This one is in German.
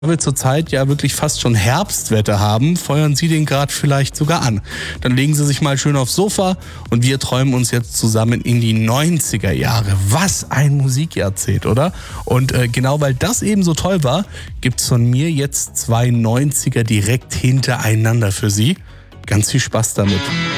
wir zurzeit ja wirklich fast schon Herbstwetter haben, feuern Sie den gerade vielleicht sogar an. Dann legen Sie sich mal schön aufs Sofa und wir träumen uns jetzt zusammen in die 90er Jahre. Was ein Musikjahrzehnt, oder? Und genau weil das eben so toll war, gibt's von mir jetzt 2 90er direkt hintereinander für Sie. Ganz viel Spaß damit.